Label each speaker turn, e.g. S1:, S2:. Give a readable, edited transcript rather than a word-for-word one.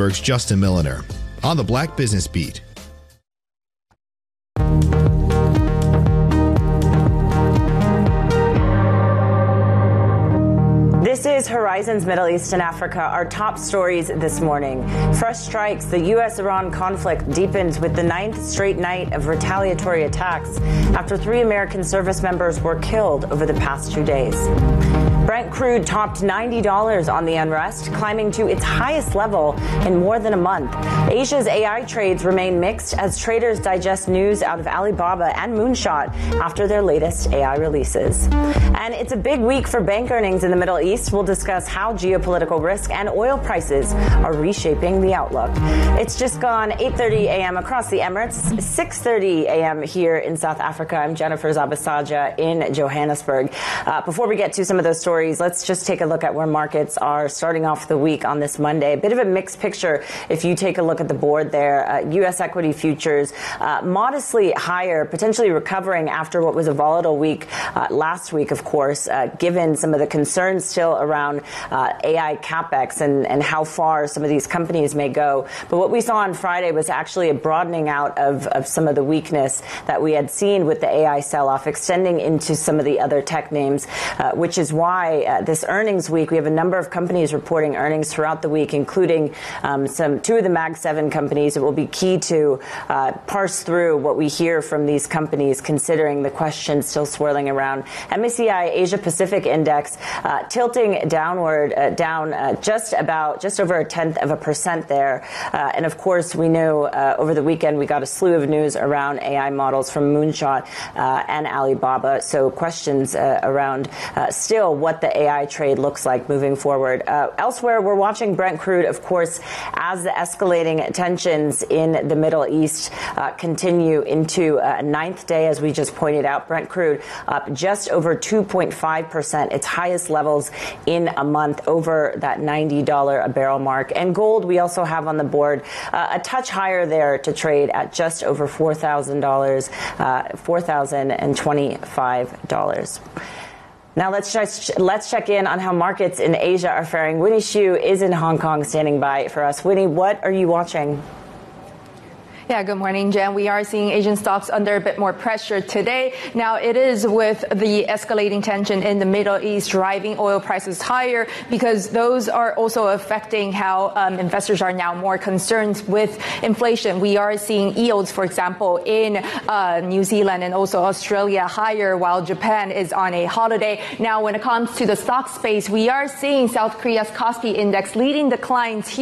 S1: Johannesburg's Justin Milliner on the Black Business Beat.
S2: This is Horizons Middle East and Africa. Our top stories this morning. Fresh strikes. The U.S.-Iran conflict deepens with the 9th straight night of retaliatory attacks after 3 American service members were killed over the past 2 days. Brent crude topped $90 on the unrest, climbing to its highest level in more than a month. Asia's AI trades remain mixed as traders digest news out of Alibaba and Moonshot after their latest AI releases. And it's a big week for bank earnings in the Middle East. We'll discuss how geopolitical risk and oil prices are reshaping the outlook. It's just gone 8:30 a.m. across the Emirates, 6:30 a.m. here in South Africa. I'm Jennifer Zabasaja in Johannesburg. Before we get to some of those stories, let's just take a look at where markets are starting off the week on this Monday. A bit of a mixed picture if you take a look at the board there. U.S. equity futures modestly higher, potentially recovering after what was a volatile week last week, of course, given some of the concerns still around AI capex and how far some of these companies may go. But what we saw on Friday was actually a broadening out of some of the weakness that we had seen with the AI sell-off extending into some of the other tech names, which is why this earnings week, we have a number of companies reporting earnings throughout the week, including two of the Mag 7 companies. It will be key to parse through what we hear from these companies, considering the questions still swirling around. MSCI Asia Pacific Index tilting downward, down just over 0.1% there. And of course, we know over the weekend we got a slew of news around AI models from Moonshot and Alibaba. So questions around still what the AI trade looks like moving forward. Elsewhere, we're watching Brent crude, of course, as the escalating tensions in the Middle East continue into a 9th day, as we just pointed out. Brent crude up just over 2.5%, its highest levels in a month, over that $90 a barrel mark. And gold, we also have on the board a touch higher there to trade at just over $4,000, $4,025. Now let's check in on how markets in Asia are faring. Winnie Xu is in Hong Kong standing by for us. Winnie, what are you watching?
S3: Yeah, good morning, Jen. We are seeing Asian stocks under a bit more pressure today. Now, it is with the escalating tension in the Middle East driving oil prices higher, because those are also affecting how investors are now more concerned with inflation. We are seeing yields, for example, in New Zealand and also Australia higher, while Japan is on a holiday. Now, when it comes to the stock space, we are seeing South Korea's Kospi index leading declines here.